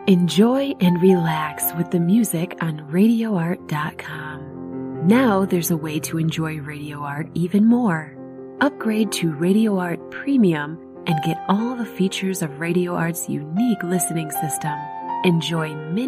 Enjoy and relax with the music on RadioArt.com. Now there's a way to enjoy Radio Art even more. Upgrade to Radio Art Premium and get all the features of Radio Art's unique listening system. Enjoy many